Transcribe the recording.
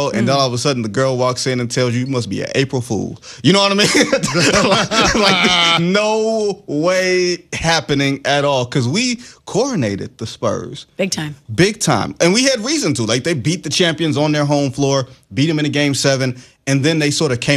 girl, and then all of a sudden the girl walks in and tells you must be an April Fool. You know what I mean? Like, no way happening at all, because we coronated the Spurs. Big time. Big time. And we had reason to. Like, they beat the champions on their home floor, beat them in a game 7, and then they sort of came